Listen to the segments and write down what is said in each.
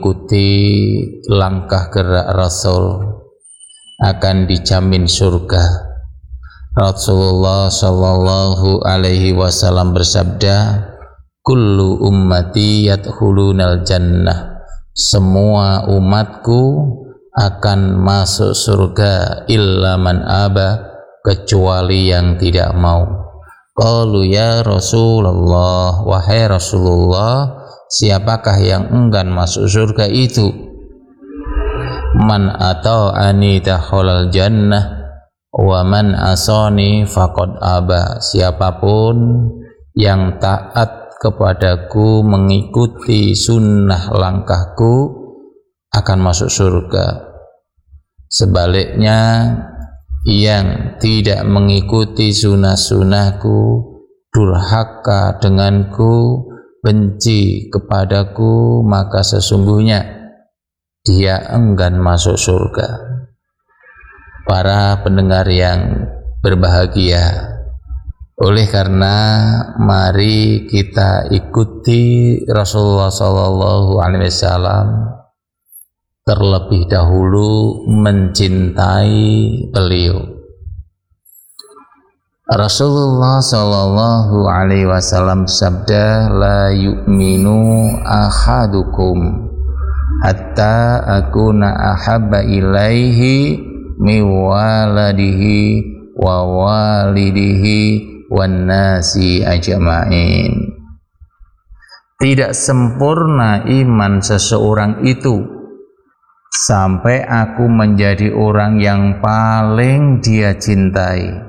ikuti langkah gerak Rasul akan dijamin surga. Rasulullah Shallallahu Alaihi Wasallam bersabda, kullu ummati yadkhulunal jannah, semua umatku akan masuk surga illa man aba, kecuali yang tidak mau. Qalu ya Rasulullah, wahai Rasulullah, siapakah yang enggan masuk surga itu? Man ata'ani dakhalal jannah wa man asani faqad aba, siapapun yang taat kepadaku, mengikuti sunnah langkahku, akan masuk surga. Sebaliknya, yang tidak mengikuti sunnah-sunnahku, durhaka denganku, benci kepadaku, maka sesungguhnya dia enggan masuk surga. Para pendengar yang berbahagia, oleh karena mari kita ikuti Rasulullah SAW, terlebih dahulu mencintai beliau. Rasulullah Shallallahu Alaihi Wasallam sabda, la yu'minu ahadukum hatta akuna ahabba ilaihi miwaladihi wa walidihi wan nasi ajma'in. Tidak sempurna iman seseorang itu sampai aku menjadi orang yang paling dia cintai,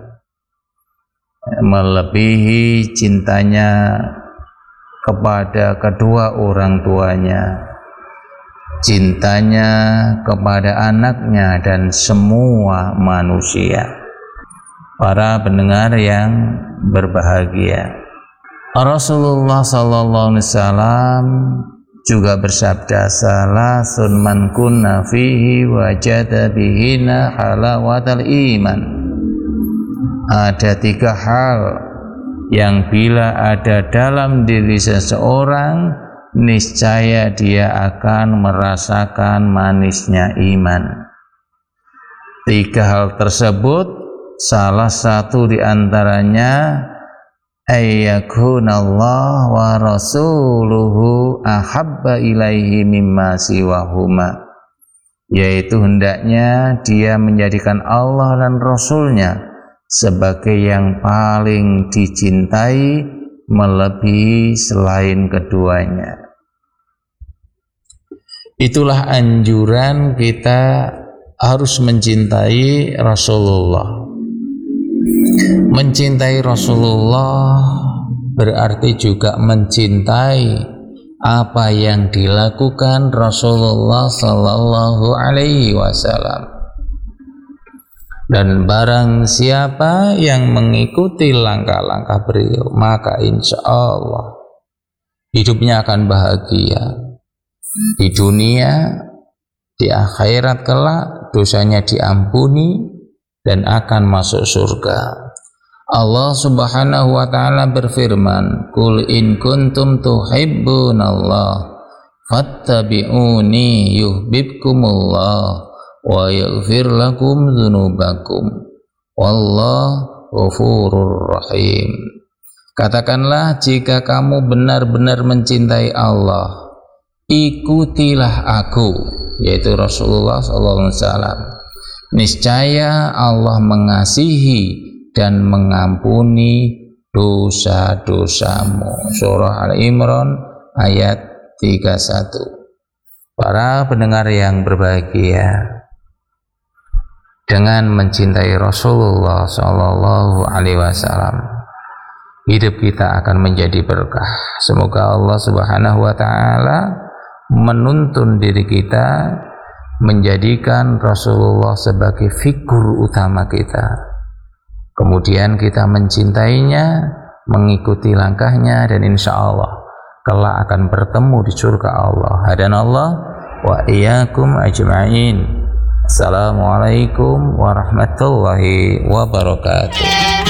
melebihi cintanya kepada kedua orang tuanya, cintanya kepada anaknya, dan semua manusia. Para pendengar yang berbahagia, Rasulullah SAW juga bersabda, salasun man kunna fihi wajada bihina halawatal iman. Ada 3 hal yang bila ada dalam diri seseorang, niscaya dia akan merasakan manisnya iman. 3 hal tersebut, salah satu diantaranya ayyakunallah wa rasuluhu ahabba ilaihi mimma siwahuma, yaitu hendaknya dia menjadikan Allah dan Rasulnya sebagai yang paling dicintai melebihi selain keduanya. Itulah anjuran kita harus mencintai Rasulullah. Mencintai Rasulullah berarti juga mencintai apa yang dilakukan Rasulullah Sallallahu Alaihi Wasallam. Dan barang siapa yang mengikuti langkah-langkah beliau, maka insya Allah hidupnya akan bahagia di dunia, di akhirat kelak dosanya diampuni dan akan masuk surga. Allah Subhanahu wa taala berfirman, "Qul in kuntum tuhibbunallah fattabi'uni yuhibbukumullah wa yaghfir lakum dzunubakum wallahu ghafurur rahim." Katakanlah, jika kamu benar-benar mencintai Allah, ikutilah aku, yaitu Rasulullah SAW. Niscaya Allah mengasihi dan mengampuni dosa-dosamu. Surah Al-Imran ayat 31. Para pendengar yang berbahagia, dengan mencintai Rasulullah Shallallahu Alaihi Wasallam, hidup kita akan menjadi berkah. Semoga Allah Subhanahu Wa Taala menuntun diri kita menjadikan Rasulullah sebagai figur utama kita. Kemudian kita mencintainya, mengikuti langkahnya, dan insya Allah kelak akan bertemu di surga Allah. Hadanallah wa iyyakum ajma'in. Assalamualaikum warahmatullahi wabarakatuh.